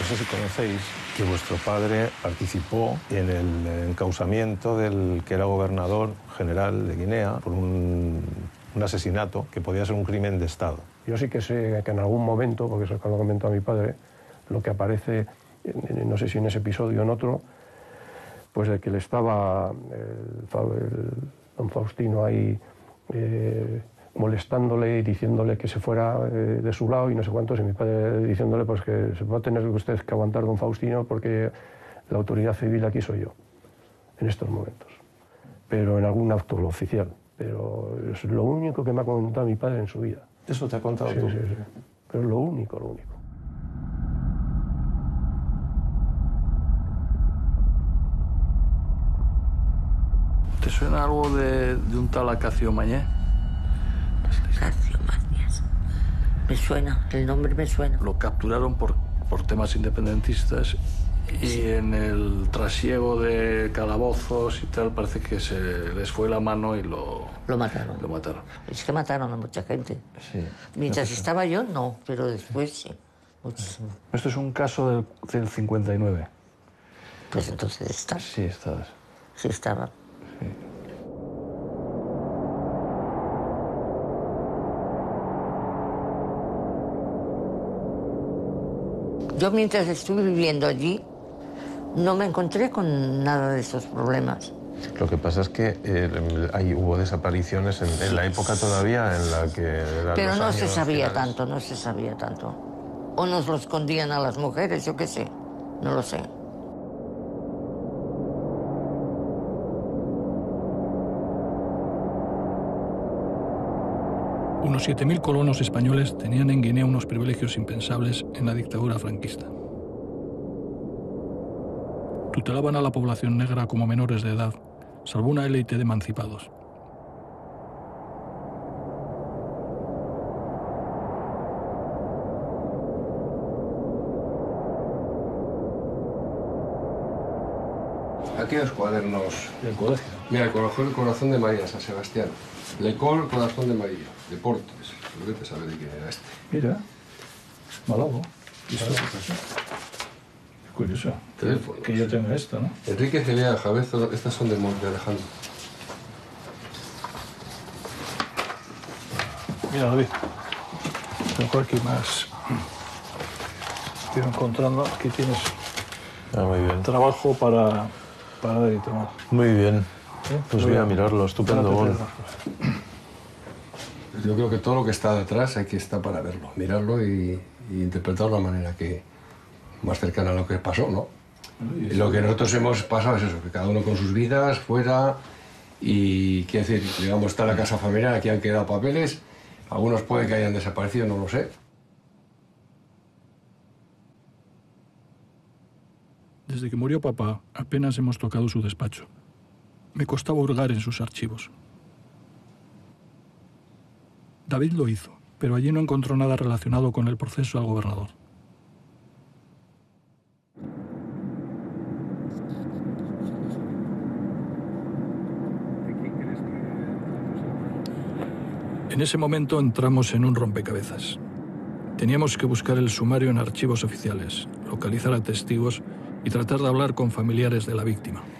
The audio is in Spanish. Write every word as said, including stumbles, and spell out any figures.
sé si conocéis que vuestro padre participó en el encausamiento del que era gobernador general de Guinea por un, un asesinato que podía ser un crimen de Estado. Yo sí que sé que en algún momento, porque eso lo comentó a mi padre, lo que aparece, no sé si en ese episodio o en otro, pues de que le estaba el, el don Faustino ahí eh, molestándole y diciéndole que se fuera eh, de su lado y no sé cuántos, y mi padre diciéndole pues que se va a tener usted que aguantar don Faustino porque la autoridad civil aquí soy yo, en estos momentos. Pero en algún acto oficial. Pero es lo único que me ha contado mi padre en su vida. ¿Eso te ha contado sí, tú? Sí, sí. Pero lo único, lo único. ¿Te suena algo de, de un tal Acacio Mañé? Acacio Mañez. Me suena, el nombre me suena. Lo capturaron por, por temas independentistas y sí. En el trasiego de calabozos y tal parece que se les fue la mano y lo... Lo mataron. Lo mataron. Es que mataron a mucha gente. Sí. Mientras es estaba yo, no, pero después sí. Muchísimo. Esto es un caso del, del cincuenta y nueve. Pues entonces está. Sí, estabas. Sí, estaba. Sí. Yo mientras estuve viviendo allí no me encontré con nada de esos problemas. Lo que pasa es que eh, ahí hubo desapariciones en, en la época todavía en la que... Pero no se sabía tanto, no se sabía tanto. O nos lo escondían a las mujeres, yo qué sé, no lo sé. Unos siete mil colonos españoles tenían en Guinea unos privilegios impensables en la dictadura franquista. Tutelaban a la población negra como menores de edad, salvo una élite de emancipados. Aquí los cuadernos del colegio. Mira, el corazón, el corazón de María, San Sebastián. Lecol, corazón de María. Deportes. No te sabe de quién era este. Mira, Malabo. ¿Esto? Curioso. Teléfono. Que yo tenga esto, ¿no? Enrique Celea Javezo, estas son de Monte Alejandro. Mira, David. Tengo aquí más. Estoy encontrando. Aquí tienes ah, muy bien. Trabajo para, para dar y tomar. Muy bien. ¿Eh? Pues voy, voy a mirarlo. Estupendo. Bon. Yo creo que todo lo que está detrás hay que estar para verlo, mirarlo y, y interpretarlo de la manera que más cercana a lo que pasó, ¿no? Y lo que nosotros hemos pasado es eso, que cada uno con sus vidas, fuera, y quiero decir, digamos, está la casa familiar, aquí han quedado papeles, algunos puede que hayan desaparecido, no lo sé. Desde que murió papá, apenas hemos tocado su despacho. Me costaba hurgar en sus archivos. David lo hizo, pero allí no encontró nada relacionado con el proceso al gobernador. En ese momento entramos en un rompecabezas. Teníamos que buscar el sumario en archivos oficiales, localizar a testigos y tratar de hablar con familiares de la víctima.